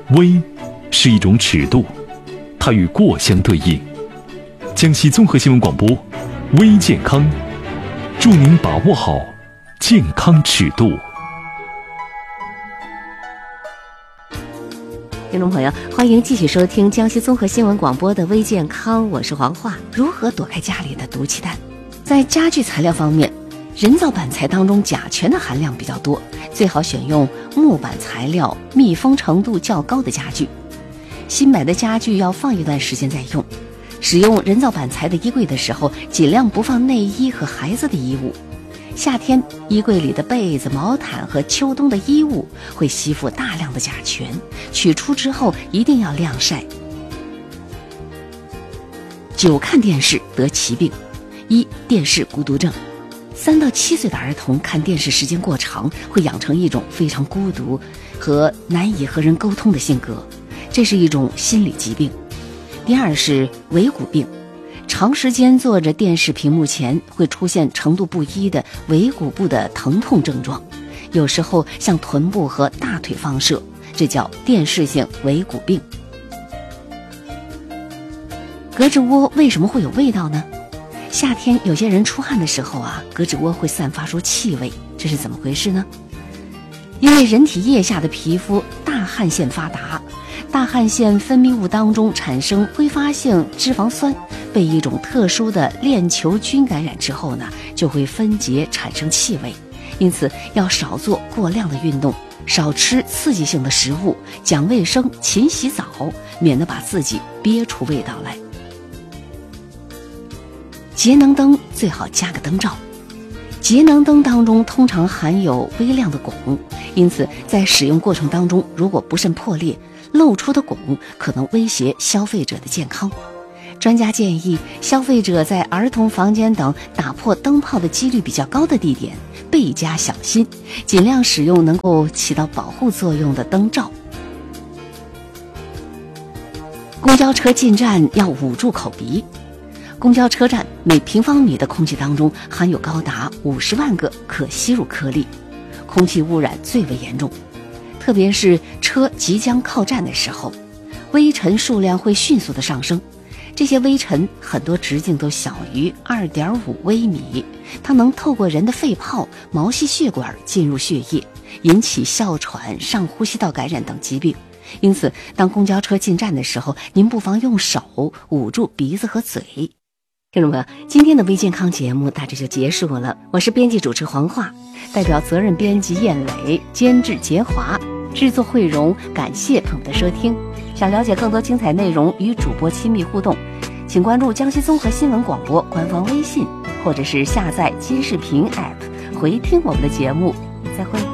微是一种尺度，它与过相对应。江西综合新闻广播，微健康，祝您把握好健康尺度。 听众朋友，欢迎继续收听江西综合新闻广播的微健康，我是黄化。如何躲开家里的毒气弹？在家具材料方面，人造板材当中甲醛的含量比较多，最好选用木板材料，密封程度较高的家具。新买的家具要放一段时间再用。使用人造板材的衣柜的时候，尽量不放内衣和孩子的衣物。夏天衣柜里的被子、毛毯和秋冬的衣物会吸附大量的甲醛，取出之后一定要晾晒。久看电视得奇病。一、电视孤独症。3到7岁的儿童看电视时间过长，会养成一种非常孤独和难以和人沟通的性格，这是一种心理疾病。第二是尾骨病。长时间坐着电视屏幕前，会出现程度不一的尾骨部的疼痛症状，有时候向臀部和大腿放射，这叫电视性尾骨病。胳肢窝为什么会有味道呢？夏天有些人出汗的时候胳肢窝会散发出气味，这是怎么回事呢？因为人体腋下的皮肤大汗腺发达，大汗腺分泌物当中产生挥发性脂肪酸，被一种特殊的链球菌感染之后呢，就会分解产生气味。因此要少做过量的运动，少吃刺激性的食物，讲卫生，勤洗澡，免得把自己憋出味道来。节能灯最好加个灯罩。节能灯当中通常含有微量的汞，因此在使用过程当中，如果不慎破裂，漏出的汞可能威胁消费者的健康。专家建议消费者在儿童房间等打破灯泡的几率比较高的地点倍加小心，尽量使用能够起到保护作用的灯罩。公交车进站要捂住口鼻。公交车站每平方米的空气当中含有高达50万个可吸入颗粒，空气污染最为严重。特别是车即将靠站的时候，微尘数量会迅速的上升，这些微尘很多直径都小于2.5微米，它能透过人的肺泡、毛细血管进入血液，引起哮喘、上呼吸道感染等疾病。因此当公交车进站的时候，您不妨用手捂住鼻子和嘴。听众朋友，今天的微健康节目大致就结束了，我是编辑主持黄化，代表责任编辑燕磊，监制杰华，制作慧荣，感谢朋友的收听。想了解更多精彩内容与主播亲密互动，请关注江西综合新闻广播官方微信，或者是下载金视频 App 回听我们的节目。再会。